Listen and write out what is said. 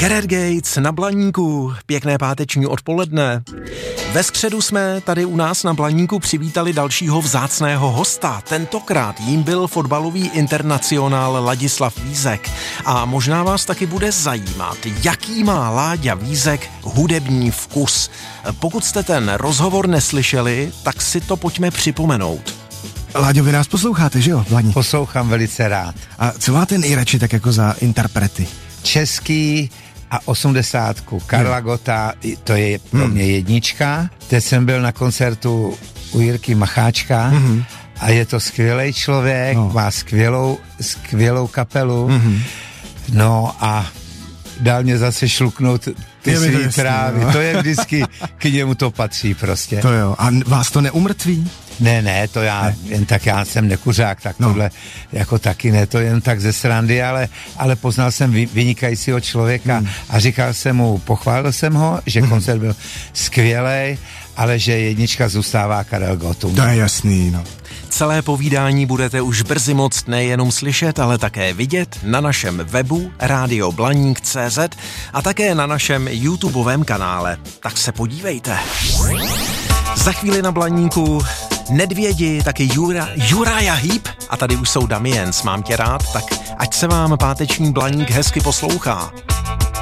Gareth Gates na Blaníku, pěkné páteční odpoledne. Ve středu jsme tady u nás na Blaníku přivítali dalšího vzácného hosta. Tentokrát jím byl fotbalový internacionál Ladislav Vízek. A možná vás taky bude zajímat, jaký má Láďa Vízek hudební vkus. Pokud jste ten rozhovor neslyšeli, tak si to pojďme připomenout. Láďo, vy nás posloucháte, že jo, Blaník? Poslouchám velice rád. A co máte nejradši tak jako za interprety? Český a 80. Karla Gotta, to je pro mě jednička. Teď jsem byl na koncertu u Jirky Macháčka a je to skvělý člověk, má skvělou kapelu. No a dal mě zase šluknout ty svý trávy. To je vždycky, k němu to patří prostě. To jo. A vás to neumrtví? Ne, to jen tak, já jsem nekuřák, tak tohle jako taky ne, to jen tak ze srandy, ale poznal jsem vynikajícího člověka a říkal jsem mu, pochválil jsem ho, že koncert byl skvělej, ale že jednička zůstává Karel Gottum. To je jasný, no. Celé povídání budete už brzy moct nejenom slyšet, ale také vidět na našem webu radioblaník.cz a také na našem YouTubeovém kanále. Tak se podívejte. Za chvíli na Blaníku Nedvědi, taky Uriah Heep a tady už jsou Damiens. Mám tě rád, tak ať se vám páteční Blaník hezky poslouchá.